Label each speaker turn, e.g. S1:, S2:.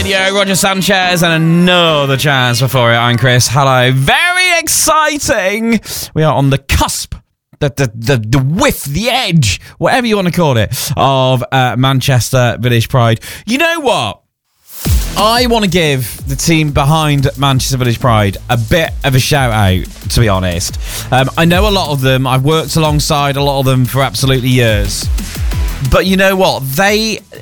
S1: Radio, Roger Sanchez, and another chance before it. I'm Chris. Hello. Very exciting. We are on the cusp, the width, the edge, whatever you want to call it, of Manchester Village Pride. You know what? I want to give the team behind Manchester Village Pride a bit of a shout out, to be honest. I know a lot of them. I've worked alongside a lot of them for absolutely years. But you know what? They